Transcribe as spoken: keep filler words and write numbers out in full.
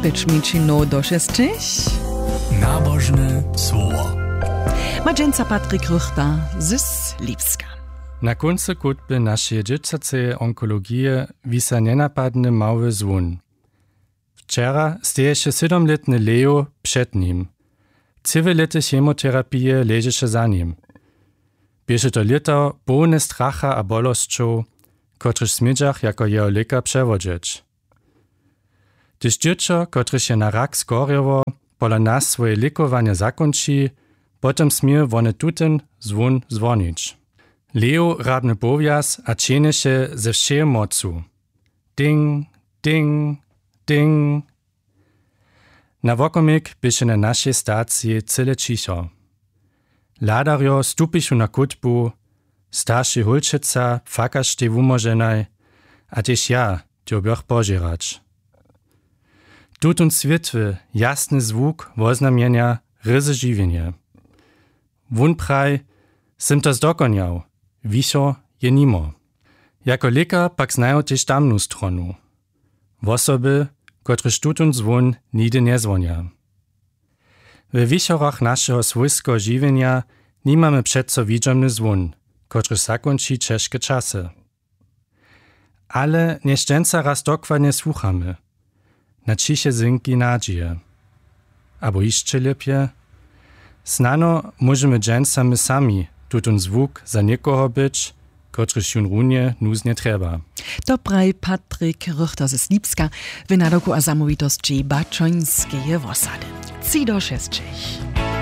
Pěć minut do šestich. Nabożne słowo. Madżęca Patryk Ruchta z Lipska. Na końcu kutby naszej dzieciacej onkologii wisa nienapadny mały zwun. Wczera steje się siedemletny Leo przed nim. Całe lety chemoterapii leży się za nim. Bieže to lito pełne stracha a bolosćów, kotryż smiedżach jako jeho lekar przewodzić. Gdyż dziecko, kotryż je na rak skorjowo, pola nas swoje lekowanie zakończy, potem smie wone tuten zwun zwonić. Leo rabny powias a czyni się ze wszej mocu. Ding, ding, ding. Na wokomik bieže na naszej stacji cyle cicho. Ladarjo stupišu na kutbu, starszy hulčica pfakaš te wumoženaj, a tež ja, tjo bjoch požerać. Tutun svitwy, jasny zwuk woznamienia ryzy žiwienie. Wun praj, sim to zdokonjał, wiso je nimo. Jako lekar pak znają tež tamnu stronu. Wosoby, kotryż tutun zwun nigdy nie zvonja. W wieczorach naszego swojskiego żywienia nie mamy przeco widzomny zwun, który zakończy ciężkie czasy. Ale nieszczęca raz dokładnie słuchamy. Na ciche zynki nadzieje. Albo jeszcze lepiej, znano możemy dżęca my sami tutun zwuk za niekoho być, który się runie nuz nie trzeba. To praj Patryk Ruchta z Lipska w nadoku a samowitości Baczońskie Wosady. Ci do šestich.